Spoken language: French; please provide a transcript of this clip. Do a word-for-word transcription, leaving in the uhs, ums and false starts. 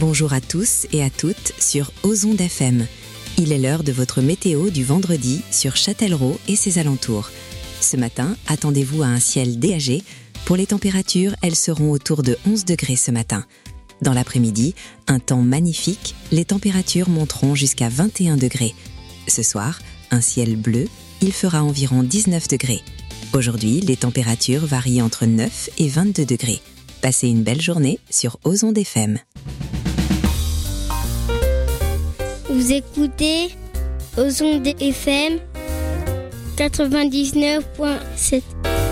Bonjour à tous et à toutes sur Ozon F M. Il est l'heure de votre météo du vendredi sur Châtellerault et ses alentours. Ce matin, attendez-vous à un ciel dégagé. Pour les températures, elles seront autour de onze degrés ce matin. Dans l'après-midi, un temps magnifique, les températures monteront jusqu'à vingt et un degrés. Ce soir, un ciel bleu, il fera environ dix-neuf degrés. Aujourd'hui, les températures varient entre neuf et vingt-deux degrés. Passez une belle journée sur Ozon F M. Vous écoutez Ozon F M quatre-vingt-dix-neuf virgule sept.